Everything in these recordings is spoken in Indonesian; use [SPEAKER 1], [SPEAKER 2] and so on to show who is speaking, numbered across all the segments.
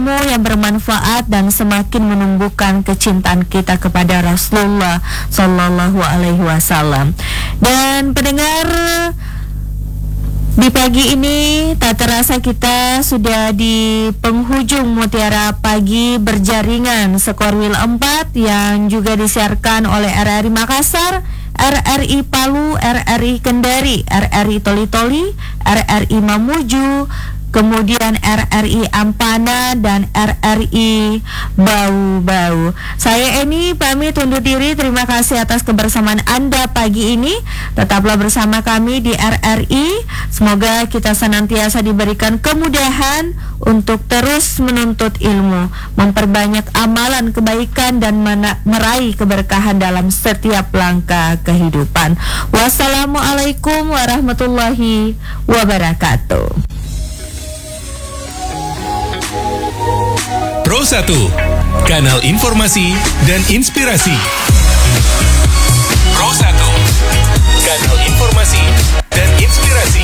[SPEAKER 1] yang bermanfaat dan semakin menumbuhkan kecintaan kita kepada Rasulullah Sallallahu Alaihi Wasallam. Dan pendengar, di pagi ini tak terasa kita sudah di penghujung Mutiara Pagi berjaringan Sekorwil 4 yang juga disiarkan oleh RRI Makassar, RRI Palu, RRI Kendari, RRI Toli-Toli, RRI Mamuju, kemudian RRI Ampana dan RRI Bau-Bau. Saya Eni pamit undur diri. Terima kasih atas kebersamaan Anda pagi ini. Tetaplah bersama kami di RRI. Semoga kita senantiasa diberikan kemudahan untuk terus menuntut ilmu, memperbanyak amalan kebaikan dan meraih keberkahan dalam setiap langkah kehidupan. Wassalamualaikum warahmatullahi wabarakatuh.
[SPEAKER 2] Pro 1, kanal informasi dan inspirasi. Pro 1, kanal informasi dan inspirasi.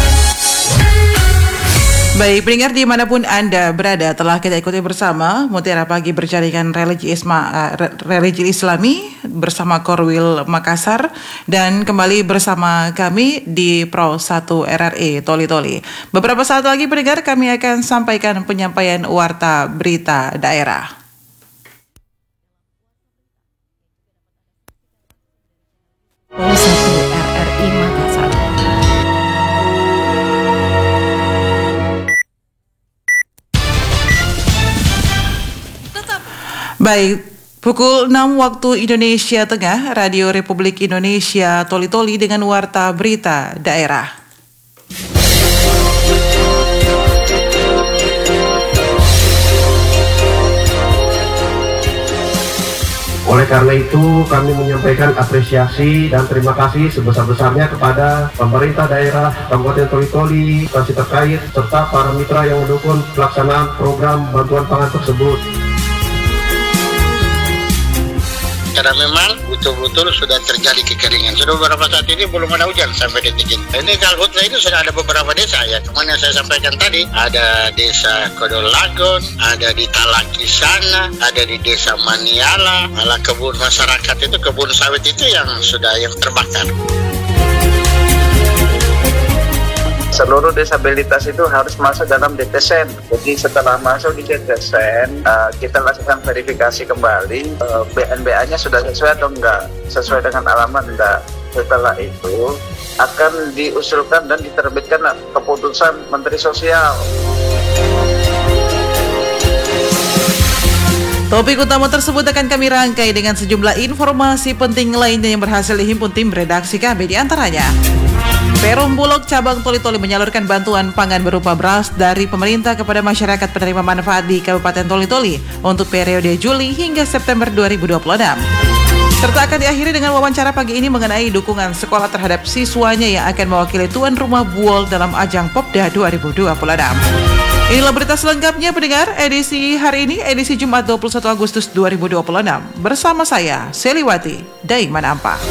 [SPEAKER 3] Baik, pendengar dimanapun Anda berada, telah kita ikuti bersama Mutiara Pagi berjaringan religi Islami bersama Korwil Makassar, dan kembali bersama kami di Pro 1 RRI Toli-Toli. Beberapa saat lagi pendengar kami akan sampaikan penyampaian warta berita daerah.
[SPEAKER 1] Pro 1 RRI Makassar.
[SPEAKER 3] Baik, pukul 6 waktu Indonesia Tengah, Radio Republik Indonesia Toli-Toli dengan warta berita daerah.
[SPEAKER 4] Oleh karena itu, kami menyampaikan apresiasi dan terima kasih sebesar-besarnya kepada pemerintah daerah Kabupaten Toli-Toli, instansi terkait, serta para mitra yang mendukung pelaksanaan program bantuan pangan tersebut.
[SPEAKER 5] Karena memang betul-betul sudah terjadi kekeringan. Sudah beberapa saat ini belum ada hujan sampai detik ini. Ini Kalhutla ini sudah ada beberapa desa ya. Kemana yang saya sampaikan tadi, ada desa Kodolagon, ada di Talaki sana, ada di desa Maniala, malah kebun masyarakat itu, kebun sawit itu yang terbakar.
[SPEAKER 6] Seluruh disabilitas itu harus masuk dalam DTSEN. Jadi setelah masuk di DTSEN, kita lakukan verifikasi kembali BNBA-nya sudah sesuai atau enggak, sesuai dengan alamat enggak. Setelah itu akan diusulkan dan diterbitkan keputusan Menteri Sosial.
[SPEAKER 3] Topik utama tersebut akan kami rangkai dengan sejumlah informasi penting lainnya yang berhasil dihimpun tim redaksi kami, di antaranya Perum Bulog Cabang Toli-Toli menyalurkan bantuan pangan berupa beras dari pemerintah kepada masyarakat penerima manfaat di Kabupaten Toli-Toli untuk periode Juli hingga September 2026. Serta akan diakhiri dengan wawancara pagi ini mengenai dukungan sekolah terhadap siswanya yang akan mewakili tuan rumah Buol dalam ajang Popda 2026. Inilah berita selengkapnya pendengar, edisi hari ini, edisi Jumat 21 Agustus 2026. Bersama saya, Seliwati Daiman Ampa.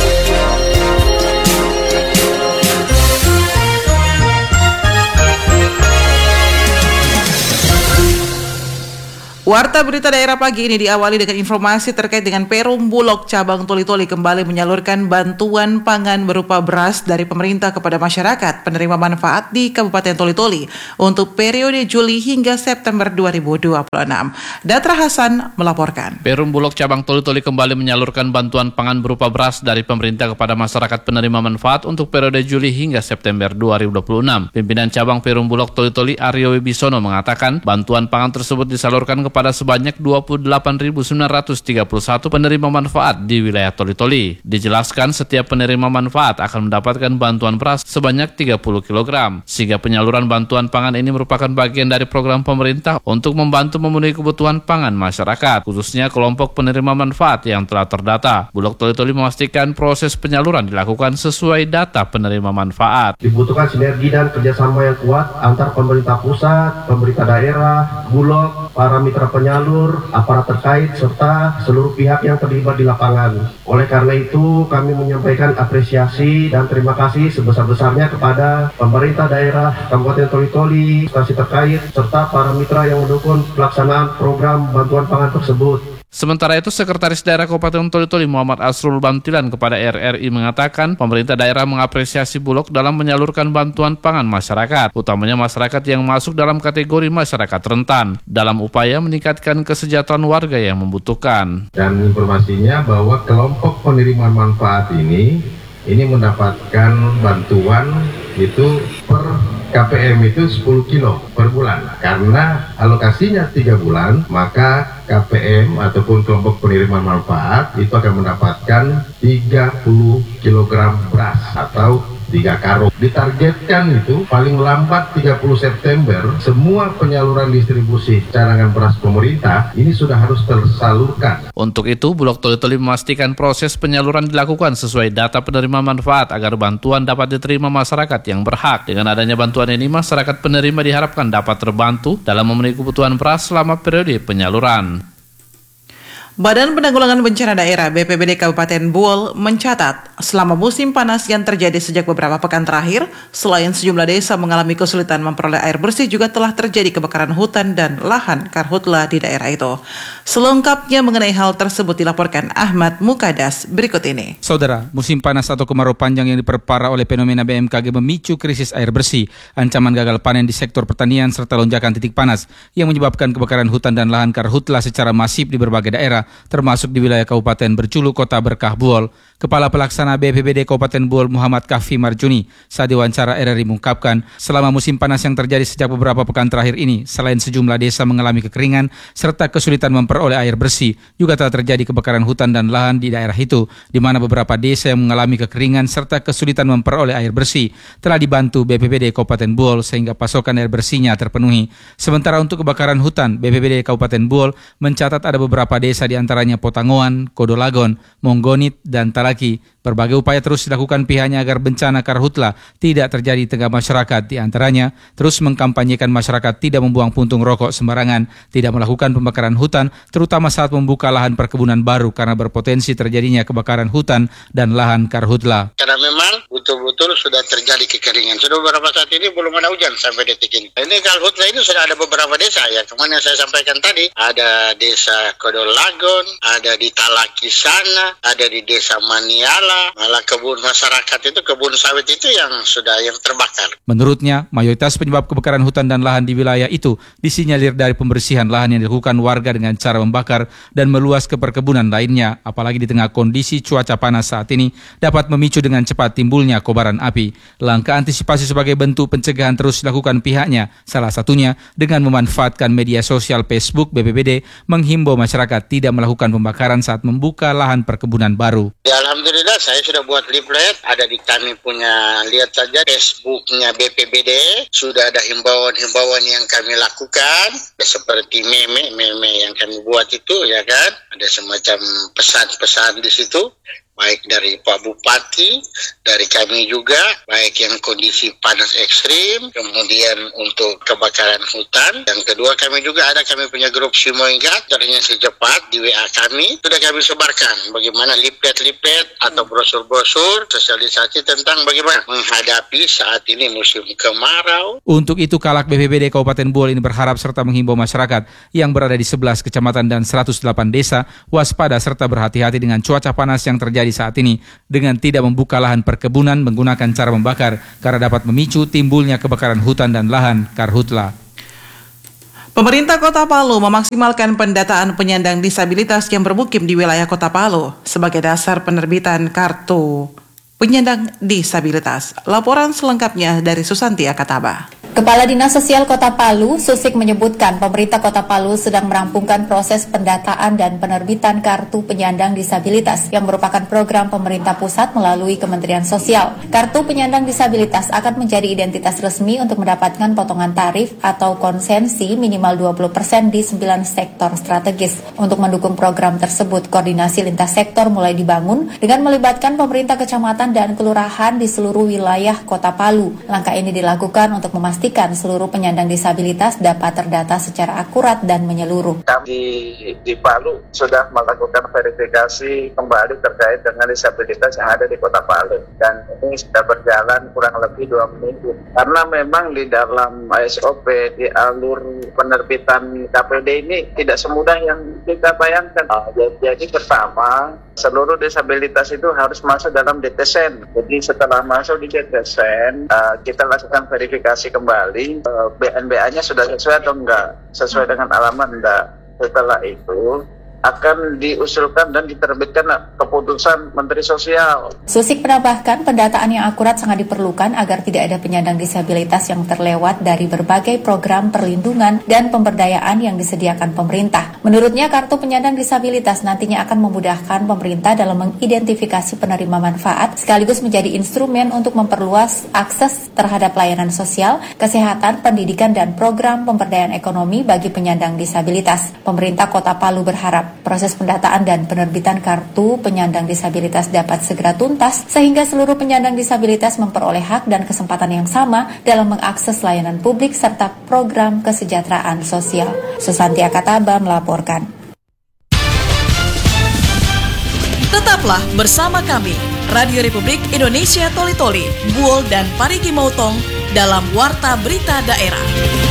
[SPEAKER 3] Warta berita daerah pagi ini diawali dengan informasi terkait dengan Perum Bulog Cabang Toli-Toli kembali menyalurkan bantuan pangan berupa beras dari pemerintah kepada masyarakat penerima manfaat di Kabupaten Toli-Toli untuk periode Juli hingga September 2026. Datra Hasan melaporkan.
[SPEAKER 7] Perum Bulog Cabang Toli-Toli kembali menyalurkan bantuan pangan berupa beras dari pemerintah kepada masyarakat penerima manfaat untuk periode Juli hingga September 2026. Pimpinan Cabang Perum Bulog Toli-Toli Aryo Wibisono mengatakan bantuan pangan tersebut disalurkan kepada sebanyak 28.931 penerima manfaat di wilayah Toli-Toli. Dijelaskan setiap penerima manfaat akan mendapatkan bantuan beras sebanyak 30 kg, sehingga penyaluran bantuan pangan ini merupakan bagian dari program pemerintah untuk membantu memenuhi kebutuhan pangan masyarakat, khususnya kelompok penerima manfaat yang telah terdata. Bulog Toli-Toli memastikan proses penyaluran dilakukan sesuai data penerima manfaat.
[SPEAKER 4] Dibutuhkan sinergi dan kerjasama yang kuat antar pemerintah pusat, pemerintah daerah, Bulog, para mitra mitra penyalur, aparat terkait, serta seluruh pihak yang terlibat di lapangan. Oleh karena itu, kami menyampaikan apresiasi dan terima kasih sebesar-besarnya kepada pemerintah daerah Kabupaten Toli-Toli, instansi terkait, serta para mitra yang mendukung pelaksanaan program bantuan pangan tersebut.
[SPEAKER 7] Sementara itu, Sekretaris Daerah Kabupaten Toli-Toli Muhammad Asrul Bamtilan kepada RRI mengatakan pemerintah daerah mengapresiasi Bulog dalam menyalurkan bantuan pangan masyarakat, utamanya masyarakat yang masuk dalam kategori masyarakat rentan, dalam upaya meningkatkan kesejahteraan warga yang membutuhkan.
[SPEAKER 8] Dan informasinya bahwa kelompok penerima manfaat ini mendapatkan bantuan itu per KPM itu 10 kilo per bulan. Karena alokasinya 3 bulan, maka KPM ataupun kelompok penerima manfaat itu akan mendapatkan 30 kg beras atau 3 karung. Ditargetkan itu paling lambat 30 September semua penyaluran distribusi cadangan beras pemerintah ini sudah harus tersalurkan.
[SPEAKER 7] Untuk itu, Bulog Toli-Toli memastikan proses penyaluran dilakukan sesuai data penerima manfaat agar bantuan dapat diterima masyarakat yang berhak. Dengan adanya bantuan ini, masyarakat penerima diharapkan dapat terbantu dalam memenuhi kebutuhan beras selama periode penyaluran.
[SPEAKER 3] Badan Penanggulangan Bencana Daerah BPBD Kabupaten Buol mencatat selama musim panas yang terjadi sejak beberapa pekan terakhir, selain sejumlah desa mengalami kesulitan memperoleh air bersih, juga telah terjadi kebakaran hutan dan lahan karhutla di daerah itu. Selengkapnya mengenai hal tersebut dilaporkan Ahmad Mukadas berikut ini.
[SPEAKER 9] Saudara, musim panas atau kemarau panjang yang diperparah oleh fenomena BMKG memicu krisis air bersih, ancaman gagal panen di sektor pertanian, serta lonjakan titik panas yang menyebabkan kebakaran hutan dan lahan karhutla secara masif di berbagai daerah, termasuk di wilayah Kabupaten Berjulu, Kota Berkah Buol. Kepala Pelaksana BPBD Kabupaten Buol Muhammad Kafi Marjuni saat diwawancara RRI mengungkapkan, selama musim panas yang terjadi sejak beberapa pekan terakhir ini, selain sejumlah desa mengalami kekeringan serta kesulitan memperoleh air bersih, juga telah terjadi kebakaran hutan dan lahan di daerah itu, di mana beberapa desa yang mengalami kekeringan serta kesulitan memperoleh air bersih telah dibantu BPBD Kabupaten Buol sehingga pasokan air bersihnya terpenuhi. Sementara untuk kebakaran hutan, BPBD Kabupaten Buol mencatat ada beberapa desa di antaranya Potangoan, Kodolagon, Monggonit, dan Talaki. Berbagai upaya terus dilakukan pihaknya agar bencana karhutla tidak terjadi di tengah masyarakat, di antaranya terus mengkampanyekan masyarakat tidak membuang puntung rokok sembarangan, tidak melakukan pembakaran hutan, terutama saat membuka lahan perkebunan baru karena berpotensi terjadinya kebakaran hutan dan lahan karhutla.
[SPEAKER 5] Karena memang betul-betul sudah terjadi kekeringan. Sudah beberapa saat ini belum ada hujan sampai detik ini. Ini karhutla ini sudah ada beberapa desa ya. Kemarin yang saya sampaikan tadi, ada desa Kodolagon, ada di Talaki sana, ada di desa Maniala, malah kebun masyarakat itu, kebun sawit itu yang terbakar.
[SPEAKER 9] Menurutnya, mayoritas penyebab kebakaran hutan dan lahan di wilayah itu disinyalir dari pembersihan lahan yang dilakukan warga dengan cara membakar dan meluas ke perkebunan lainnya, apalagi di tengah kondisi cuaca panas saat ini dapat memicu dengan cepat timbulnya kobaran api. Langkah antisipasi sebagai bentuk pencegahan terus dilakukan pihaknya, salah satunya dengan memanfaatkan media sosial Facebook BPBD menghimbau masyarakat tidak melakukan pembakaran saat membuka lahan perkebunan baru.
[SPEAKER 5] Ya, alhamdulillah saya sudah buat leaflet, ada di kami punya, lihat saja Facebooknya BPBD, sudah ada himbauan-himbauan yang kami lakukan, seperti meme yang kami buat itu ya kan, ada semacam pesan-pesan di situ, baik dari Pak Bupati, dari kami juga, baik yang kondisi panas ekstrim, kemudian untuk kebakaran hutan. Yang kedua kami punya grup Simoingat, caranya secepat di WA kami, sudah kami sebarkan bagaimana leaflet-leaflet atau brosur-brosur sosialisasi tentang bagaimana menghadapi saat ini musim kemarau.
[SPEAKER 9] Untuk itu, Kalak BPBD Kabupaten Buol ini berharap serta menghimbau masyarakat yang berada di 11 kecamatan dan 108 desa waspada serta berhati-hati dengan cuaca panas yang terjadi saat ini dengan tidak membuka lahan perkebunan menggunakan cara membakar karena dapat memicu timbulnya kebakaran hutan dan lahan karhutla.
[SPEAKER 3] Pemerintah Kota Palu memaksimalkan pendataan penyandang disabilitas yang bermukim di wilayah Kota Palu sebagai dasar penerbitan kartu penyandang disabilitas. Laporan selengkapnya dari Susanti Akataba.
[SPEAKER 10] Kepala Dinas Sosial Kota Palu, Susik, menyebutkan pemerintah Kota Palu sedang merampungkan proses pendataan dan penerbitan kartu penyandang disabilitas yang merupakan program pemerintah pusat melalui Kementerian Sosial. Kartu penyandang disabilitas akan menjadi identitas resmi untuk mendapatkan potongan tarif atau konsensi minimal 20% di 9 sektor strategis. Untuk mendukung program tersebut, koordinasi lintas sektor mulai dibangun dengan melibatkan pemerintah kecamatan dan kelurahan di seluruh wilayah Kota Palu. Langkah ini dilakukan untuk memastikan memastikan seluruh penyandang disabilitas dapat terdata secara akurat dan menyeluruh.
[SPEAKER 6] Kami di Palu sudah melakukan verifikasi kembali terkait dengan disabilitas yang ada di Kota Palu, dan ini sudah berjalan kurang lebih 2 minggu. Karena memang di dalam SOP, di alur penerbitan KPD ini tidak semudah yang kita bayangkan. Jadi pertama, seluruh disabilitas itu harus masuk dalam DTSEN. Jadi setelah masuk di DTSEN, kita lakukan verifikasi kembali, BNBA-nya sudah sesuai atau enggak, sesuai dengan alamat enggak. Setelah itu akan diusulkan dan diterbitkan keputusan Menteri Sosial.
[SPEAKER 10] Susik menambahkan pendataan yang akurat sangat diperlukan agar tidak ada penyandang disabilitas yang terlewat dari berbagai program perlindungan dan pemberdayaan yang disediakan pemerintah. Menurutnya, kartu penyandang disabilitas nantinya akan memudahkan pemerintah dalam mengidentifikasi penerima manfaat sekaligus menjadi instrumen untuk memperluas akses terhadap layanan sosial, kesehatan, pendidikan, dan program pemberdayaan ekonomi bagi penyandang disabilitas. Pemerintah Kota Palu berharap proses pendataan dan penerbitan kartu penyandang disabilitas dapat segera tuntas sehingga seluruh penyandang disabilitas memperoleh hak dan kesempatan yang sama dalam mengakses layanan publik serta program kesejahteraan sosial. Susanti Akataba melaporkan.
[SPEAKER 11] Tetaplah bersama kami, Radio Republik Indonesia Toli-Toli, Buol dan Parigi Motong dalam Warta Berita Daerah.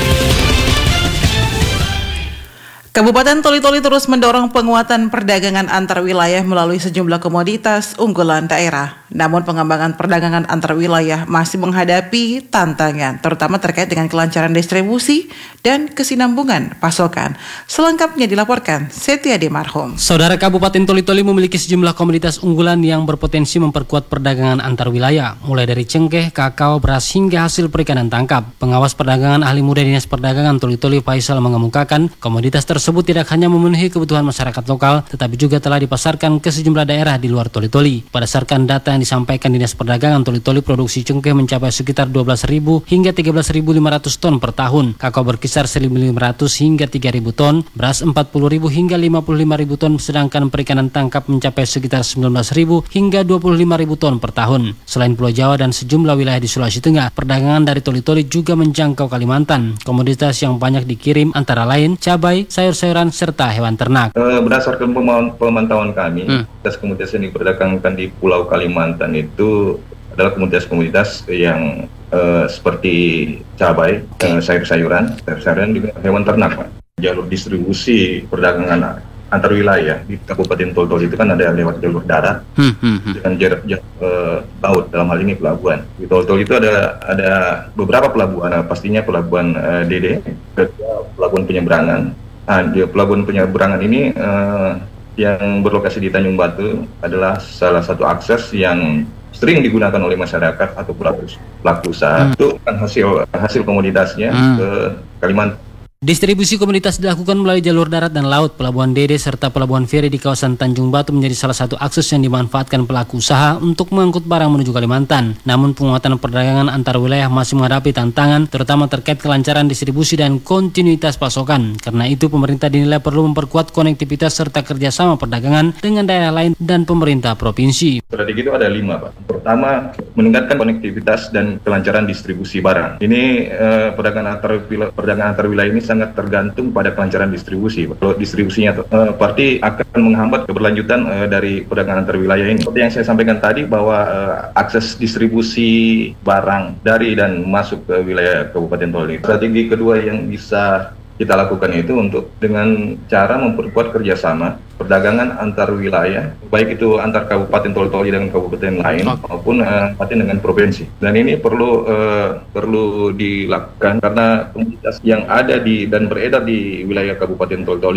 [SPEAKER 3] Kabupaten Toli-Toli terus mendorong penguatan perdagangan antar wilayah melalui sejumlah komoditas unggulan daerah. Namun pengembangan perdagangan antar wilayah masih menghadapi tantangan, terutama terkait dengan kelancaran distribusi dan kesinambungan pasokan. Selengkapnya dilaporkan Setia Demarhum.
[SPEAKER 12] Saudara, Kabupaten Toli-Toli memiliki sejumlah komoditas unggulan yang berpotensi memperkuat perdagangan antar wilayah, mulai dari cengkeh, kakao, beras hingga hasil perikanan tangkap. Pengawas perdagangan ahli muda Dinas Perdagangan Toli-Toli Faisal mengemukakan komoditas tersebut tidak hanya memenuhi kebutuhan masyarakat lokal, tetapi juga telah dipasarkan ke sejumlah daerah di luar Toli-Toli. Berdasarkan data yang disampaikan Dinas Perdagangan Toli-Toli, produksi cengkeh mencapai sekitar 12.000 hingga 13.500 ton per tahun, kakao berkisar 1.500 hingga 3.000 ton, beras 40.000 hingga 55.000 ton, sedangkan perikanan tangkap mencapai sekitar 19.000 hingga 25.000 ton per tahun. Selain Pulau Jawa dan sejumlah wilayah di Sulawesi Tengah, perdagangan dari Toli-Toli juga menjangkau Kalimantan. Komoditas yang banyak dikirim antara lain cabai, sayur-sayuran, serta hewan ternak.
[SPEAKER 13] Berdasarkan pemantauan kami, komoditas yang diperdagangkan di Pulau Kalimantan itu adalah komoditas yang seperti cabai, sayur-sayuran juga hewan ternak, Pak. Jalur distribusi perdagangan antar wilayah di Kabupaten Toli-Toli itu kan ada lewat jalur darat dengan jarak laut, dalam hal ini pelabuhan. Di Toli-Toli itu ada beberapa pelabuhan, pastinya pelabuhan Dede, pelabuhan penyeberangan. Di pelabuhan penyeberangan ini yang berlokasi di Tanjung Batu adalah salah satu akses yang sering digunakan oleh masyarakat atau pelaku usaha untuk hasil komoditasnya ke Kalimantan.
[SPEAKER 12] Distribusi komoditas dilakukan melalui jalur darat dan laut. Pelabuhan Dede serta pelabuhan feri di kawasan Tanjung Batu menjadi salah satu akses yang dimanfaatkan pelaku usaha untuk mengangkut barang menuju Kalimantan. Namun penguatan perdagangan antar wilayah masih menghadapi tantangan, terutama terkait kelancaran distribusi dan kontinuitas pasokan. Karena itu pemerintah dinilai perlu memperkuat konektivitas serta kerjasama perdagangan dengan daerah lain dan pemerintah provinsi.
[SPEAKER 13] Strategi itu ada 5, Pak. Pertama, meningkatkan konektivitas dan kelancaran distribusi barang. Ini perdagangan antar wilayah ini sangat tergantung pada kelancaran distribusi. Kalau distribusinya berarti akan menghambat keberlanjutan dari perdagangan antar wilayah ini. Seperti yang saya sampaikan tadi bahwa akses distribusi barang dari dan masuk ke wilayah Kabupaten Toli. Strategi kedua yang bisa kita lakukan itu untuk dengan cara memperkuat kerjasama perdagangan antar wilayah, baik itu antar Kabupaten Toli-Toli dengan kabupaten lain maupun kabupaten dengan provinsi. Dan ini perlu dilakukan karena komunitas yang ada di dan beredar di wilayah Kabupaten Toli-Toli